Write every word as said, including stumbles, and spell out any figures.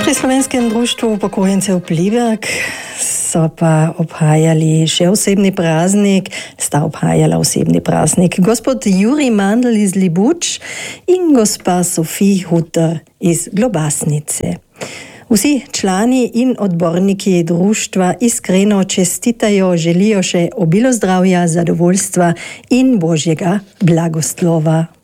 Pri Slovenskem društvu upokojencev Pliberk so pa obhajali še osebni praznik, sta obhajala osebni praznik gospod Jurij Mandl iz Libuč in gospa Sofij Hutter iz Globasnice. Vsi člani in odborniki društva iskreno čestitajo, želijo še obilo zdravja, zadovoljstva in božjega blagoslova.